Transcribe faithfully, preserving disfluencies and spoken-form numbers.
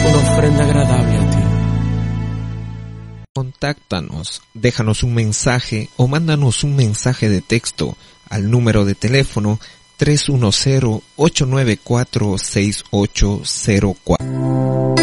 una ofrenda agradable a ti. Contáctanos, déjanos un mensaje o mándanos un mensaje de texto al número de teléfono tres uno cero, ocho nueve cuatro, seis ocho cero cuatro.